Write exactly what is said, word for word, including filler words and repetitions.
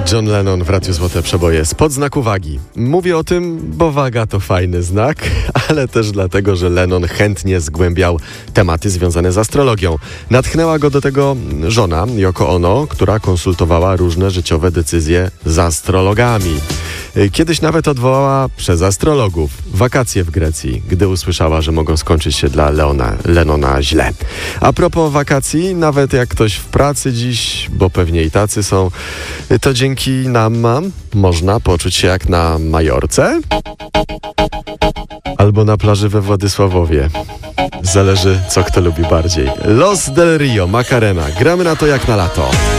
John Lennon w Radiu Złote Przeboje spod znaku wagi. Mówię o tym, bo waga to fajny znak, ale też dlatego, że Lennon chętnie zgłębiał tematy związane z astrologią. Natchnęła go do tego żona, Yoko Ono, która konsultowała różne życiowe decyzje z astrologami. Kiedyś nawet odwołała przez astrologów wakacje w Grecji, gdy usłyszała, że mogą skończyć się dla Leona, Lennona źle. A propos wakacji, nawet jak ktoś w pracy dziś, bo pewnie i tacy są, to dzięki nam można poczuć się jak na Majorce albo na plaży we Władysławowie. Zależy, co kto lubi bardziej. Los del Rio, Macarena. Gramy na to jak na lato.